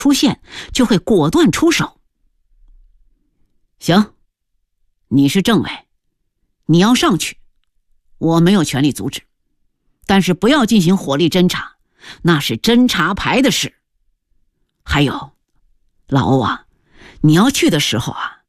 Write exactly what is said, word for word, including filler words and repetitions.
出现，就会果断出手。行，你是政委，你要上去，我没有权利阻止，但是不要进行火力侦查，那是侦察排的事。还有，老欧啊，你要去的时候啊，